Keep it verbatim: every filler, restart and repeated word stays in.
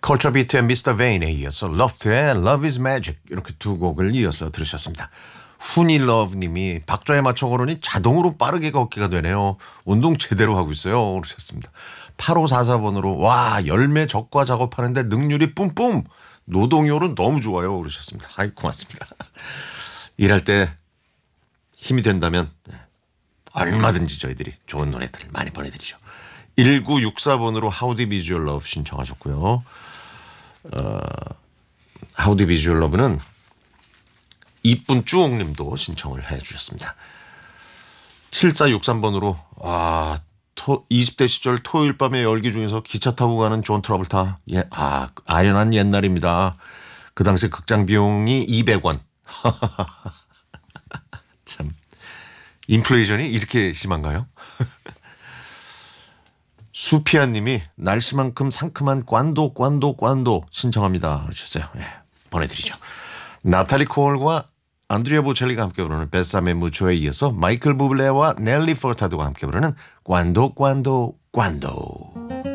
컬처 비트의 미스터 베인에 이어서 러프트의 Love is Magic 이렇게 두 곡을 이어서 들으셨습니다. 후니러브님이 박자에 맞춰 걸으니 자동으로 빠르게 걷기가 되네요. 운동 제대로 하고 있어요. 그러셨습니다. 팔오사사 번으로 와 열매 적과 작업하는데 능률이 뿜뿜 노동요는 너무 좋아요. 그러셨습니다. 아이 고맙습니다. 일할 때 힘이 된다면 얼마든지 저희들이 좋은 노래들 많이 보내드리죠. 일구육사 번으로 How Deep Is Your Love 신청하셨고요. 어, How Deep Is Your Love는 이쁜 쭈옥님도 신청을 해 주셨습니다. 칠사육삼 번으로 아, 토, 이십 대 시절 토요일 밤에 열기 중에서 기차 타고 가는 존 트러블타. 예, 아, 아련한 옛날입니다. 그 당시 극장 비용이 이백 원. 참 인플레이션이 이렇게 심한가요? 수피아 님이 날씨만큼 상큼한 꽌도 꽌도 꽌도 신청합니다. 그러셨어요. 예, 보내드리죠. 나탈리 콜과 안드레아 보첼리가 함께 부르는 베사메 무초에 이어서 마이클 부블레와 넬리 포르타도가 함께 부르는 꽌도 꽌도 꽌도.